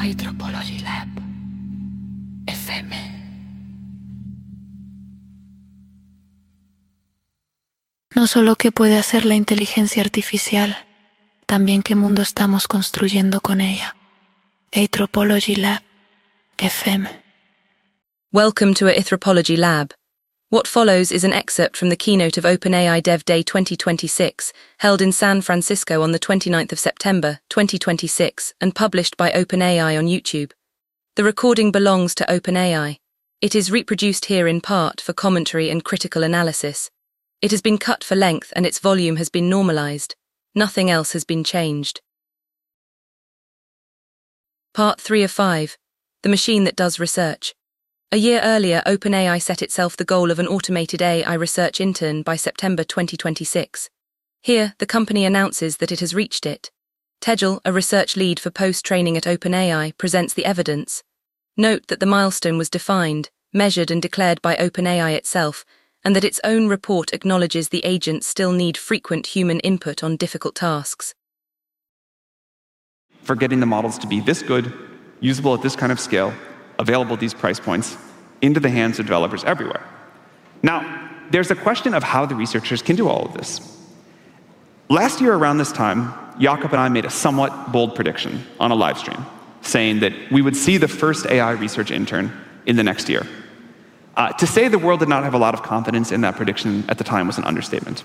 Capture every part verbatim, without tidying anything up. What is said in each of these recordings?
Anthropology Lab F M. No solo qué puede hacer la inteligencia artificial, también qué mundo estamos construyendo con ella. Anthropology Lab F M. Welcome to Anthropology Lab. What follows is an excerpt from the keynote of OpenAI Dev Day twenty twenty-six, held in San Francisco on the twenty-ninth of September, twenty twenty-six, and published by OpenAI on YouTube. The recording belongs to OpenAI. It is reproduced here in part for commentary and critical analysis. It has been cut for length and its volume has been normalized. Nothing else has been changed. Part three of five. The Machine That Does Research. A year earlier, OpenAI set itself the goal of an automated A I research intern by September twenty twenty-six. Here, the company announces that it has reached it. Tejal, a research lead for post-training at OpenAI, presents the evidence. Note that the milestone was defined, measured and declared by OpenAI itself, and that its own report acknowledges the agents still need frequent human input on difficult tasks. For getting the models to be this good, usable at this kind of scale, available at these price points, into the hands of developers everywhere. Now, there's a question of how the researchers can do all of this. Last year around this time, Jakob and I made a somewhat bold prediction on a live stream, saying that we would see the first A I research intern in the next year. Uh, to say the world did not have a lot of confidence in that prediction at the time was an understatement.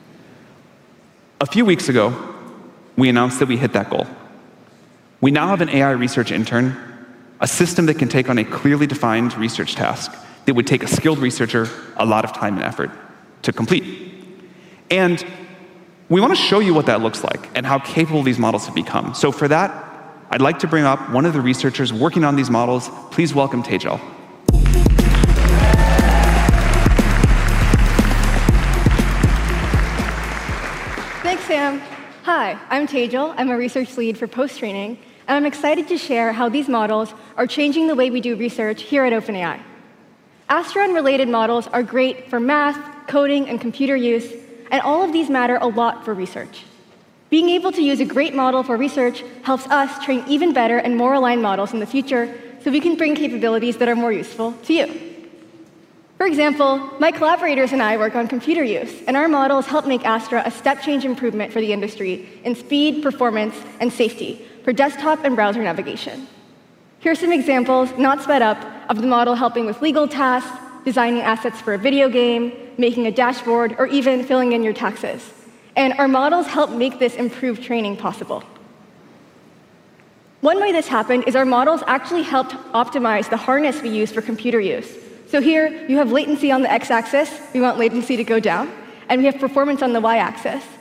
A few weeks ago, we announced that we hit that goal. We now have an A I research intern, a system that can take on a clearly defined research task that would take a skilled researcher a lot of time and effort to complete. And we want to show you what that looks like and how capable these models have become. So for that, I'd like to bring up one of the researchers working on these models. Please welcome Tejal. Thanks, Sam. Hi, I'm Tejal. I'm a research lead for post-training, and I'm excited to share how these models are changing the way we do research here at OpenAI. Astra and related models are great for math, coding, and computer use, and all of these matter a lot for research. Being able to use a great model for research helps us train even better and more aligned models in the future so we can bring capabilities that are more useful to you. For example, my collaborators and I work on computer use, and our models help make Astra a step-change improvement for the industry in speed, performance, and safety for desktop and browser navigation. Here are some examples, not sped up, of the model helping with legal tasks, designing assets for a video game, making a dashboard, or even filling in your taxes. And our models help make this improved training possible. One way this happened is our models actually helped optimize the harness we use for computer use. So here, you have latency on the x-axis. We want latency to go down. And we have performance on the y-axis.